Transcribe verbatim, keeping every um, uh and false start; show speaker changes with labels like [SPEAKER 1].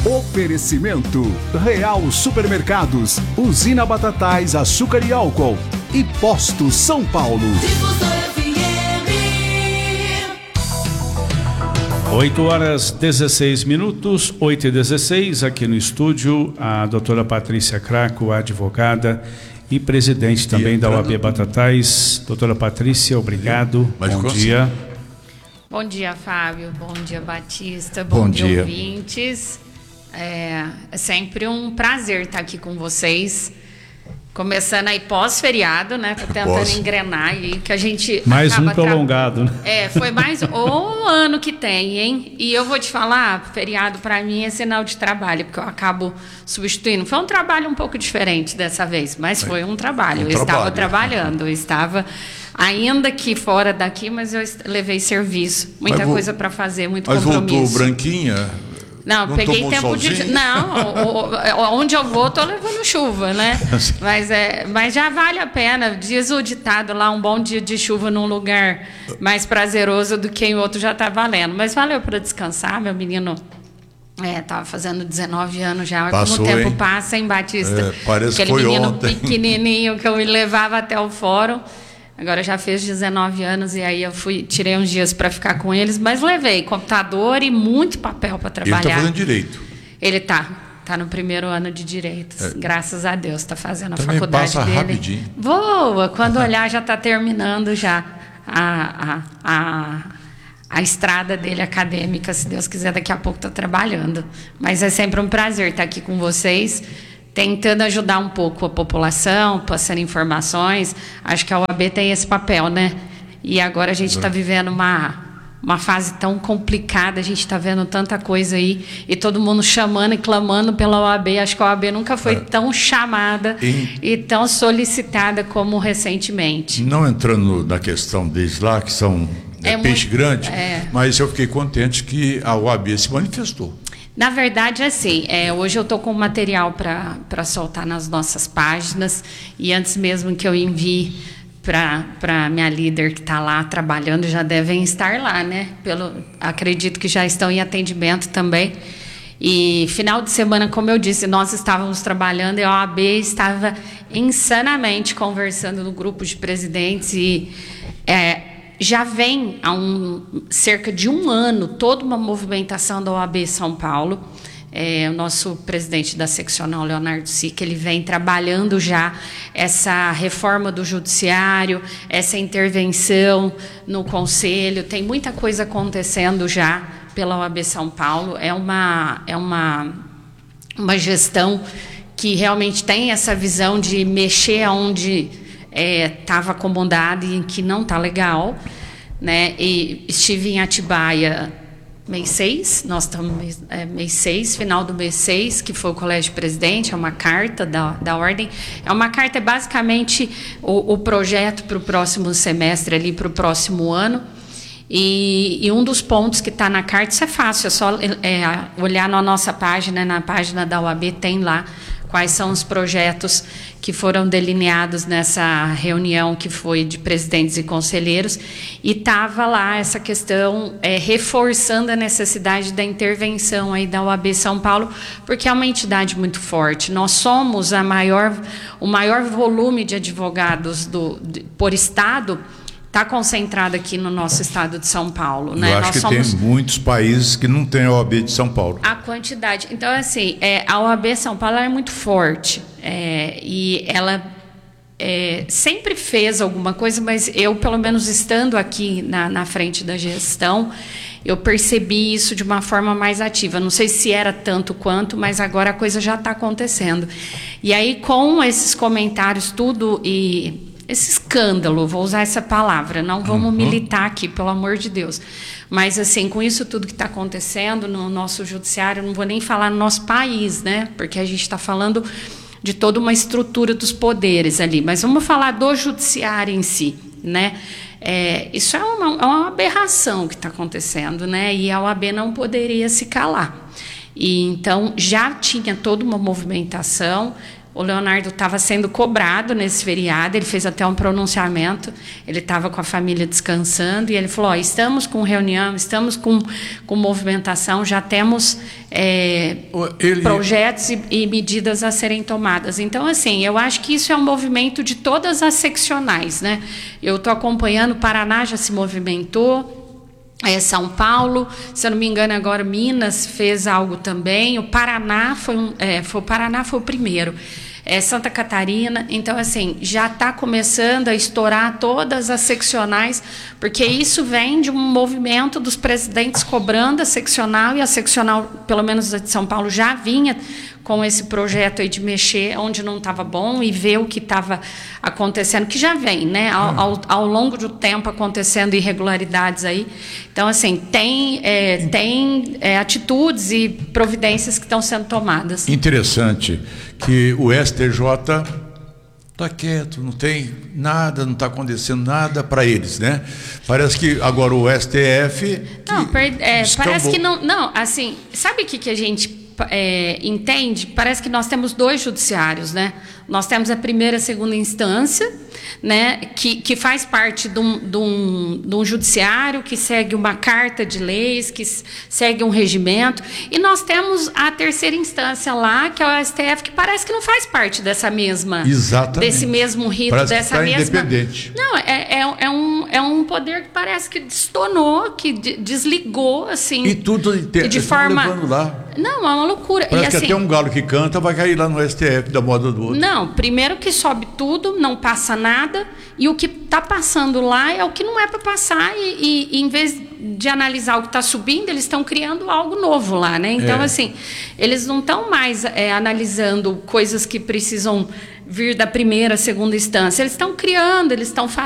[SPEAKER 1] Oferecimento Real Supermercados, Usina Batatais, Açúcar e Álcool e Posto São Paulo.
[SPEAKER 2] oito horas dezesseis minutos, oito e dezesseis, aqui no estúdio, a doutora Patrícia Craco, advogada e presidente também da O A B Batatais. Doutora Patrícia, obrigado.
[SPEAKER 3] Mas
[SPEAKER 2] bom dia.
[SPEAKER 4] Bom dia, Fábio. Bom dia, Batista. Bom,
[SPEAKER 3] Bom
[SPEAKER 4] dia,
[SPEAKER 3] dia,
[SPEAKER 4] ouvintes. É, é sempre um prazer estar aqui com vocês. Começando aí pós-feriado, né? Tô tentando
[SPEAKER 3] Pós.
[SPEAKER 4] engrenar aí, que a gente
[SPEAKER 2] Mais
[SPEAKER 4] acaba
[SPEAKER 2] um prolongado, né?
[SPEAKER 4] É, foi mais um ano que tem, hein? E eu vou te falar, feriado para mim é sinal de trabalho, porque eu acabo substituindo. Foi um trabalho um pouco diferente dessa vez, mas foi um trabalho.
[SPEAKER 3] Um
[SPEAKER 4] eu estava
[SPEAKER 3] trabalho.
[SPEAKER 4] trabalhando, eu estava ainda que fora daqui, mas eu est- levei serviço. Muita
[SPEAKER 3] Mas vo-
[SPEAKER 4] coisa para fazer, muito
[SPEAKER 3] Mas
[SPEAKER 4] compromisso.
[SPEAKER 3] voltou branquinha?
[SPEAKER 4] Não,
[SPEAKER 3] Não
[SPEAKER 4] peguei
[SPEAKER 3] tomou
[SPEAKER 4] tempo de.
[SPEAKER 3] solzinho?
[SPEAKER 4] Não, o- o- onde eu vou, tô levando chuva, né? Mas, é, mas já vale a pena. Diz o ditado lá: um bom dia de chuva num lugar mais prazeroso do que em outro já tá valendo. Mas valeu para descansar, meu menino. É, tava fazendo dezenove anos já.
[SPEAKER 3] Passou,
[SPEAKER 4] Como o tempo
[SPEAKER 3] hein?
[SPEAKER 4] passa, hein, Batista?
[SPEAKER 3] É, parece que
[SPEAKER 4] Aquele
[SPEAKER 3] foi
[SPEAKER 4] menino
[SPEAKER 3] ontem.
[SPEAKER 4] pequenininho que eu me levava até o fórum. Agora já fez dezenove anos e aí eu fui, tirei uns dias para ficar com eles, mas levei computador e muito papel para
[SPEAKER 3] Ele
[SPEAKER 4] trabalhar.
[SPEAKER 3] está fazendo direito.
[SPEAKER 4] Ele tá, tá no primeiro ano de direitos,
[SPEAKER 3] É.
[SPEAKER 4] graças a Deus, tá fazendo a
[SPEAKER 3] Também
[SPEAKER 4] faculdade
[SPEAKER 3] passa
[SPEAKER 4] dele.
[SPEAKER 3] rapidinho.
[SPEAKER 4] Voa, quando olhar já tá terminando já a, a, a, a estrada dele acadêmica, se Deus quiser, daqui a pouco tá trabalhando. Mas é sempre um prazer estar aqui com vocês, tentando ajudar um pouco a população, passando informações. Acho que a O A B tem esse papel, né? E agora a gente está vivendo uma, uma fase tão complicada, a gente está vendo tanta coisa aí, e todo mundo chamando e clamando pela O A B. Acho que a O A B nunca foi
[SPEAKER 3] É.
[SPEAKER 4] tão chamada
[SPEAKER 3] E-
[SPEAKER 4] e tão solicitada como recentemente.
[SPEAKER 3] Não entrando na questão deles lá, que são é,
[SPEAKER 4] É
[SPEAKER 3] peixe
[SPEAKER 4] muito-
[SPEAKER 3] grande,
[SPEAKER 4] é.
[SPEAKER 3] mas eu fiquei contente que a O A B se manifestou.
[SPEAKER 4] Na verdade, assim, é, hoje eu estou com material para soltar nas nossas páginas, e antes mesmo que eu envie para a minha líder que está lá trabalhando, já devem estar lá, né? Pelo, acredito que já estão em atendimento também. E final de semana, como eu disse, nós estávamos trabalhando e a O A B estava insanamente conversando no grupo de presidentes e é, já vem há um, cerca de um ano toda uma movimentação da O A B São Paulo. É, o nosso presidente da seccional, Leonardo Sica, ele vem trabalhando já essa reforma do judiciário, essa intervenção no conselho. Tem muita coisa acontecendo já pela O A B São Paulo. É uma, é uma, uma gestão que realmente tem essa visão de mexer onde estava é, acomodado e que não está legal, né? E estive em Atibaia mês seis, nós estamos mês, é, mês seis, final do mês seis, que foi o Colégio Presidente, é uma carta da, da ordem, é uma carta, é basicamente o, o projeto para o próximo semestre, ali para o próximo ano, e, e um dos pontos que está na carta, isso é fácil, é só é, olhar na nossa página, na página da O A B tem lá quais são os projetos que foram delineados nessa reunião que foi de presidentes e conselheiros, e estava lá essa questão é, reforçando a necessidade da intervenção aí da O A B São Paulo, porque é uma entidade muito forte. Nós somos a maior, o maior volume de advogados do, de, por estado, está concentrado aqui no nosso estado de São Paulo, né?
[SPEAKER 3] Eu acho
[SPEAKER 4] Nós
[SPEAKER 3] que
[SPEAKER 4] somos...
[SPEAKER 3] tem muitos países que não tem a O A B de São Paulo.
[SPEAKER 4] A quantidade. Então, assim, é, a O A B São Paulo é muito forte. É, e ela é, sempre fez alguma coisa, mas eu, pelo menos estando aqui na, na frente da gestão, eu percebi isso de uma forma mais ativa. Não sei se era tanto quanto, mas agora a coisa já está acontecendo. E aí, com esses comentários, tudo e... esse escândalo, vou usar essa palavra, não vamos uhum. militar aqui, pelo amor de Deus. Mas, assim, com isso tudo que está acontecendo no nosso judiciário, não vou nem falar no nosso país, né? Porque a gente está falando de toda uma estrutura dos poderes ali. Mas vamos falar do judiciário em si, né? É, isso é uma, é uma aberração que está acontecendo, né? E a O A B não poderia se calar. E, então, já tinha toda uma movimentação. o Leonardo estava sendo cobrado nesse feriado, ele fez até um pronunciamento, ele estava com a família descansando, e ele falou, ó, estamos com reunião, estamos com, com movimentação, já temos é, ele... projetos e, e medidas a serem tomadas. Então, assim, eu acho que isso é um movimento de todas as seccionais, né? Eu estou acompanhando, o Paraná já se movimentou, É, São Paulo, se eu não me engano agora Minas fez algo também, o Paraná foi, um, é, foi, o Paraná foi o primeiro, é, Santa Catarina, então assim, já está começando a estourar todas as seccionais, porque isso vem de um movimento dos presidentes cobrando a seccional, e a seccional, pelo menos a de São Paulo, já vinha com esse projeto aí de mexer onde não estava bom e ver o que estava acontecendo, que já vem, né, ao, ao, ao longo do tempo acontecendo irregularidades aí. Então, assim, tem, é, tem é, atitudes e providências que estão sendo tomadas.
[SPEAKER 3] Interessante que o S T J está quieto, não tem nada, não está acontecendo nada para eles, né? Parece que agora o S T F...
[SPEAKER 4] Não, per, é, parece que não... Não, assim, sabe o que, que a gente... É, entende? Parece que nós temos dois judiciários, né? Nós temos a primeira e a segunda instância, né? Que, que faz parte de um, de, um, de um judiciário que segue uma carta de leis, que segue um regimento, e nós temos a terceira instância lá, que é o S T F, que parece que não faz parte dessa mesma,
[SPEAKER 3] Exatamente.
[SPEAKER 4] desse mesmo rito,
[SPEAKER 3] parece
[SPEAKER 4] dessa
[SPEAKER 3] que tá
[SPEAKER 4] mesma.
[SPEAKER 3] Independente.
[SPEAKER 4] Não, é, é, é, um, é um poder que parece que destonou, que de, desligou, assim.
[SPEAKER 3] E tudo
[SPEAKER 4] de, de forma.
[SPEAKER 3] Levando lá.
[SPEAKER 4] Não, é uma loucura.
[SPEAKER 3] Parece
[SPEAKER 4] e,
[SPEAKER 3] que
[SPEAKER 4] assim,
[SPEAKER 3] até um galo que canta vai cair lá no S T F da moda do outro.
[SPEAKER 4] Não, primeiro que sobe tudo, não passa nada, e o que está passando lá é o que não é para passar, e, e em vez de analisar o que está subindo, eles estão criando algo novo lá, né? Então, é. assim, eles não estão mais é, analisando coisas que precisam vir da primeira, segunda instância, eles estão criando, eles estão fazendo